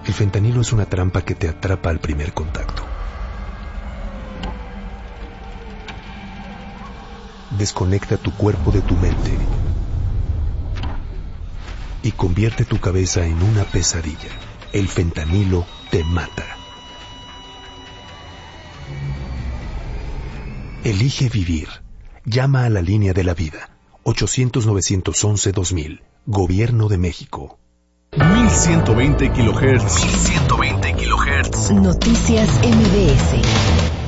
El fentanilo es una trampa que te atrapa al primer contacto. Desconecta tu cuerpo de tu mente y convierte tu cabeza en una pesadilla. El fentanilo te mata. Elige vivir. Llama a la línea de la vida. 800-911-2000. Gobierno de México. 1120 kHz. 1120 kHz. Noticias MBS.